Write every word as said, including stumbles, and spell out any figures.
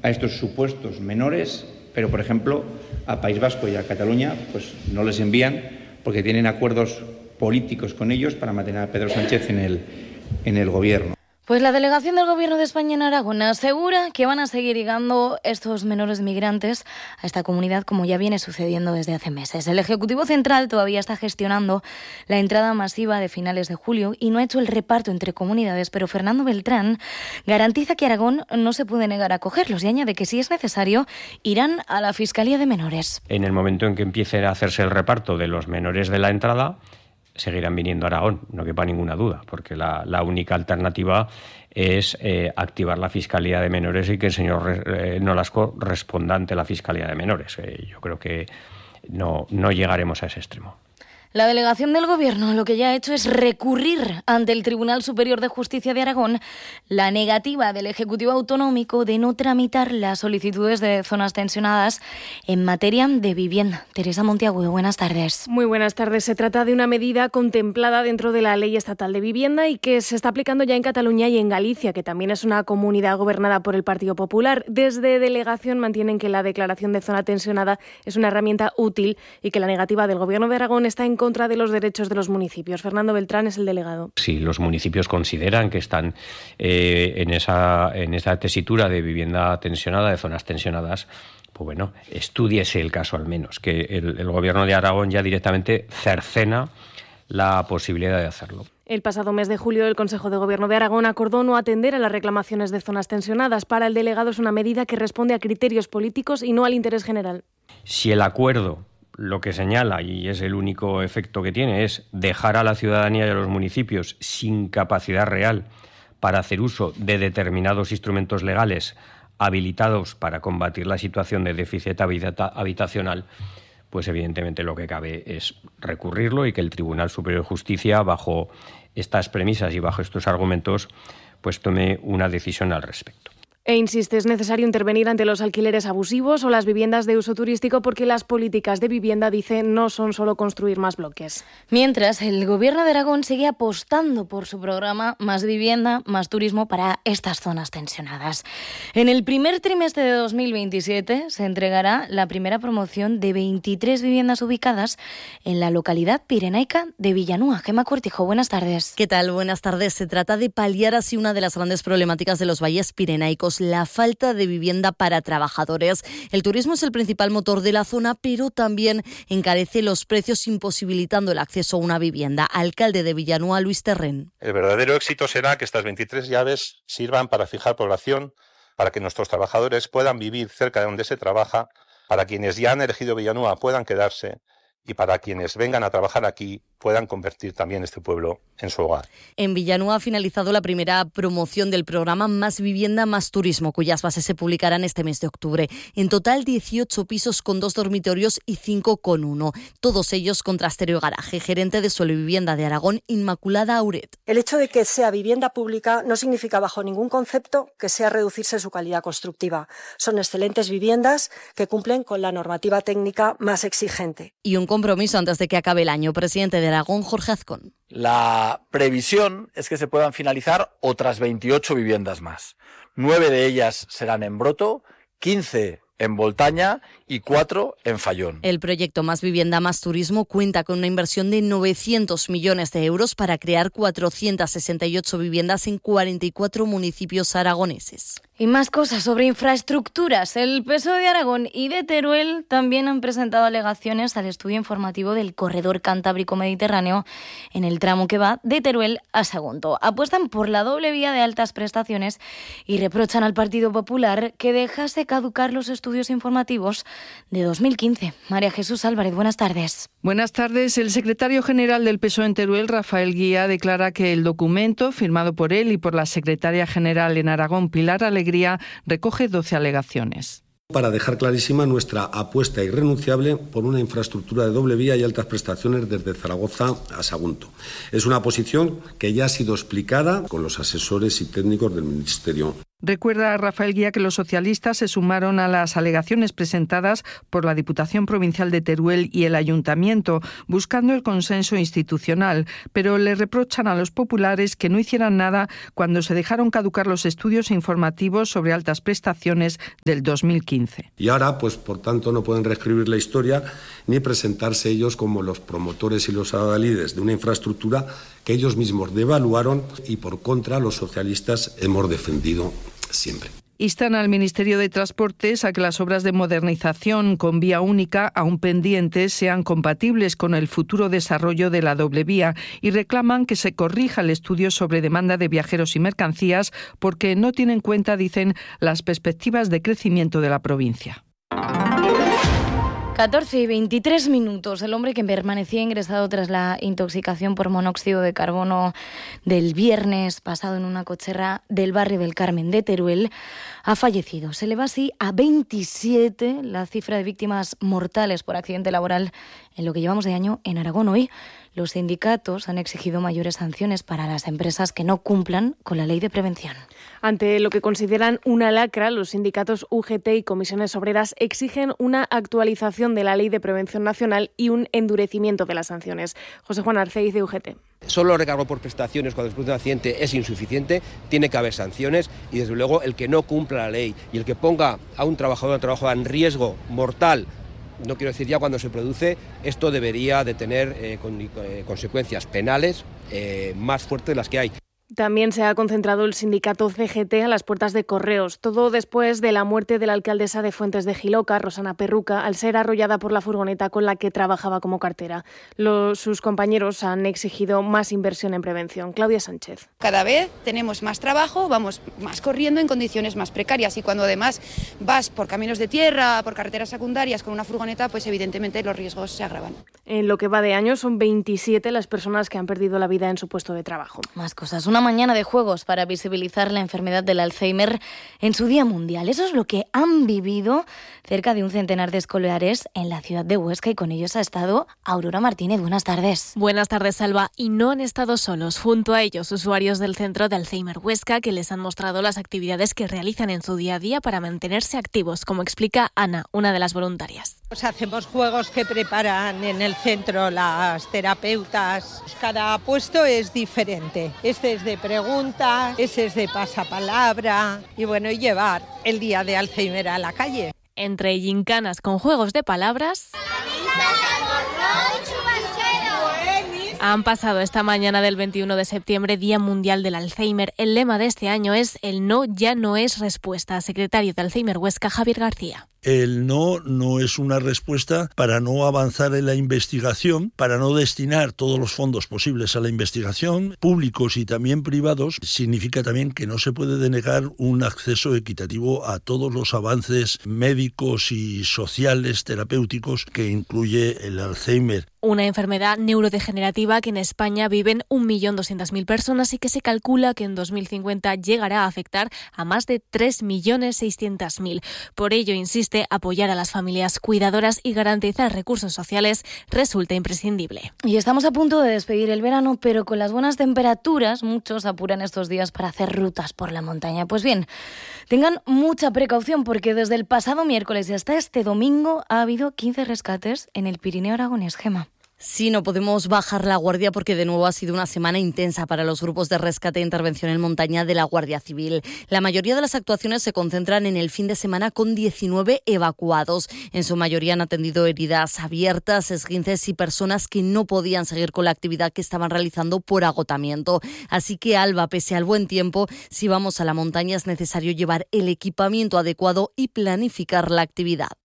a estos supuestos menores, pero, por ejemplo, a País Vasco y a Cataluña pues no les envían porque tienen acuerdos políticos con ellos para mantener a Pedro Sánchez en el, en el gobierno. Pues la delegación del Gobierno de España en Aragón asegura que van a seguir llegando estos menores migrantes a esta comunidad, como ya viene sucediendo desde hace meses. El Ejecutivo Central todavía está gestionando la entrada masiva de finales de julio y no ha hecho el reparto entre comunidades, pero Fernando Beltrán garantiza que Aragón no se puede negar a acogerlos y añade que si es necesario irán a la Fiscalía de Menores. En el momento en que empiece a hacerse el reparto de los menores de la entrada, seguirán viniendo a Aragón, no quepa ninguna duda, porque la, la única alternativa es eh, activar la Fiscalía de Menores y que el señor eh, Nolasco responda ante la Fiscalía de Menores. Eh, yo creo que no, no llegaremos a ese extremo. La delegación del Gobierno lo que ya ha hecho es recurrir ante el Tribunal Superior de Justicia de Aragón la negativa del Ejecutivo Autonómico de no tramitar las solicitudes de zonas tensionadas en materia de vivienda. Teresa Monteagudo, buenas tardes. Muy buenas tardes. Se trata de una medida contemplada dentro de la Ley Estatal de Vivienda y que se está aplicando ya en Cataluña y en Galicia, que también es una comunidad gobernada por el Partido Popular. Desde delegación mantienen que la declaración de zona tensionada es una herramienta útil y que la negativa del Gobierno de Aragón está en contra de los derechos de los municipios. Fernando Beltrán es el delegado. Si los municipios consideran que están eh, en esa en esa tesitura de vivienda tensionada, de zonas tensionadas, pues bueno, estúdiese el caso al menos, que el, el Gobierno de Aragón ya directamente cercena la posibilidad de hacerlo. El pasado mes de julio, el Consejo de Gobierno de Aragón acordó no atender a las reclamaciones de zonas tensionadas. Para el delegado es una medida que responde a criterios políticos y no al interés general. Si el acuerdo lo que señala, y es el único efecto que tiene, es dejar a la ciudadanía y a los municipios sin capacidad real para hacer uso de determinados instrumentos legales habilitados para combatir la situación de déficit habitacional, pues evidentemente lo que cabe es recurrirlo y que el Tribunal Superior de Justicia, bajo estas premisas y bajo estos argumentos, pues tome una decisión al respecto. E insiste, es necesario intervenir ante los alquileres abusivos o las viviendas de uso turístico porque las políticas de vivienda, dice, no son solo construir más bloques. Mientras, el Gobierno de Aragón sigue apostando por su programa Más Vivienda, Más Turismo para estas zonas tensionadas. En el primer trimestre de dos mil veintisiete se entregará la primera promoción de veintitrés viviendas ubicadas en la localidad pirenaica de Villanúa. Gemma Cortijo, buenas tardes. ¿Qué tal? Buenas tardes. Se trata de paliar así una de las grandes problemáticas de los valles pirenaicos, la falta de vivienda para trabajadores. El turismo es el principal motor de la zona, pero también encarece los precios, imposibilitando el acceso a una vivienda. Alcalde de Villanúa, Luis Terrén. El verdadero éxito será que estas veintitrés llaves sirvan para fijar población, para que nuestros trabajadores puedan vivir cerca de donde se trabaja, para quienes ya han elegido Villanúa puedan quedarse y para quienes vengan a trabajar aquí puedan convertir también este pueblo en su hogar. En Villanúa ha finalizado la primera promoción del programa Más Vivienda, Más Turismo, cuyas bases se publicarán este mes de octubre. En total, dieciocho pisos con dos dormitorios y cinco con uno. Todos ellos con trastero y garaje. Gerente de Suelo y Vivienda de Aragón, Inmaculada Auret. El hecho de que sea vivienda pública no significa bajo ningún concepto que sea reducirse su calidad constructiva. Son excelentes viviendas que cumplen con la normativa técnica más exigente. Y un compromiso antes de que acabe el año. Presidente de Aragón, Jorge Azcón. La previsión es que se puedan finalizar otras veintiocho viviendas más. Nueve de ellas serán en Broto, quince en Voltaña y cuatro en Fallón. El proyecto Más Vivienda, Más Turismo cuenta con una inversión de novecientos millones de euros para crear cuatrocientas sesenta y ocho viviendas en cuarenta y cuatro municipios aragoneses. Y más cosas sobre infraestructuras. El P S O E de Aragón y de Teruel también han presentado alegaciones al estudio informativo del corredor Cantábrico-Mediterráneo en el tramo que va de Teruel a Sagunto. Apuestan por la doble vía de altas prestaciones y reprochan al Partido Popular que dejase caducar los estudios informativos de dos mil quince. María Jesús Álvarez, buenas tardes. Buenas tardes. El secretario general del P S O E en Teruel, Rafael Guía, declara que el documento, firmado por él y por la secretaria general en Aragón, Pilar Alegría, recoge doce alegaciones. Para dejar clarísima nuestra apuesta irrenunciable por una infraestructura de doble vía y altas prestaciones desde Zaragoza a Sagunto. Es una posición que ya ha sido explicada con los asesores y técnicos del Ministerio Recuerda Rafael Guía que los socialistas se sumaron a las alegaciones presentadas por la Diputación Provincial de Teruel y el Ayuntamiento, buscando el consenso institucional, pero le reprochan a los populares que no hicieran nada cuando se dejaron caducar los estudios informativos sobre altas prestaciones del dos mil quince. Y ahora, pues por tanto, no pueden reescribir la historia ni presentarse ellos como los promotores y los adalides de una infraestructura que ellos mismos devaluaron y, por contra, los socialistas hemos defendido siempre. Instan al Ministerio de Transportes a que las obras de modernización con vía única, aún pendientes, sean compatibles con el futuro desarrollo de la doble vía y reclaman que se corrija el estudio sobre demanda de viajeros y mercancías porque no tiene en cuenta, dicen, las perspectivas de crecimiento de la provincia. catorce y veintitrés minutos. El hombre que permanecía ingresado tras la intoxicación por monóxido de carbono del viernes pasado en una cochera del barrio del Carmen de Teruel ha fallecido. Se eleva así a veintisiete la cifra de víctimas mortales por accidente laboral en lo que llevamos de año en Aragón. Hoy los sindicatos han exigido mayores sanciones para las empresas que no cumplan con la ley de prevención. Ante lo que consideran una lacra, los sindicatos U G T y comisiones obreras exigen una actualización de la Ley de Prevención Nacional y un endurecimiento de las sanciones. José Juan Arceiz, de U G T. Solo recargo por prestaciones cuando después de un accidente es insuficiente, tiene que haber sanciones y desde luego el que no cumpla la ley y el que ponga a un trabajador o una trabajadora en riesgo mortal, no quiero decir ya cuando se produce, esto debería de tener eh, con, eh, consecuencias penales eh, más fuertes de las que hay. También se ha concentrado el sindicato C G T a las puertas de Correos, todo después de la muerte de la alcaldesa de Fuentes de Jiloca, Rosana Perruca, al ser arrollada por la furgoneta con la que trabajaba como cartera. Los, sus compañeros han exigido más inversión en prevención. Claudia Sánchez. Cada vez tenemos más trabajo, vamos más corriendo en condiciones más precarias y cuando además vas por caminos de tierra, por carreteras secundarias con una furgoneta, pues evidentemente los riesgos se agravan. En lo que va de año son veintisiete las personas que han perdido la vida en su puesto de trabajo. Más cosas. Una mañana de juegos para visibilizar la enfermedad del Alzheimer en su Día Mundial. Eso es lo que han vivido cerca de un centenar de escolares en la ciudad de Huesca y con ellos ha estado Aurora Martínez. Buenas tardes. Buenas tardes, Alba. Y no han estado solos. Junto a ellos, usuarios del Centro de Alzheimer Huesca, que les han mostrado las actividades que realizan en su día a día para mantenerse activos, como explica Ana, una de las voluntarias. Pues hacemos juegos que preparan en el centro las terapeutas. Cada puesto es diferente. Este es de preguntas, ese es de pasapalabra y bueno, y llevar el día de Alzheimer a la calle. Entre gincanas con juegos de palabras, han pasado esta mañana del veintiuno de septiembre, Día Mundial del Alzheimer. El lema de este año es el no ya no es respuesta. Secretario de Alzheimer Huesca, Javier García. El no no es una respuesta para no avanzar en la investigación, para no destinar todos los fondos posibles a la investigación, públicos y también privados. Significa también que no se puede denegar un acceso equitativo a todos los avances médicos y sociales, terapéuticos, que incluye el Alzheimer. Una enfermedad neurodegenerativa que en España viven un millón doscientas mil personas y que se calcula que en dos mil cincuenta llegará a afectar a más de tres millones seiscientas mil. Por ello, insiste, apoyar a las familias cuidadoras y garantizar recursos sociales resulta imprescindible. Y estamos a punto de despedir el verano, pero con las buenas temperaturas, muchos apuran estos días para hacer rutas por la montaña. Pues bien, tengan mucha precaución porque desde el pasado miércoles hasta este domingo ha habido quince rescates en el Pirineo aragonés. Gema. Sí, no podemos bajar la guardia porque de nuevo ha sido una semana intensa para los grupos de rescate e intervención en montaña de la Guardia Civil. La mayoría de las actuaciones se concentran en el fin de semana con diecinueve evacuados. En su mayoría han atendido heridas abiertas, esguinces y personas que no podían seguir con la actividad que estaban realizando por agotamiento. Así que, Alba, pese al buen tiempo, si vamos a la montaña es necesario llevar el equipamiento adecuado y planificar la actividad.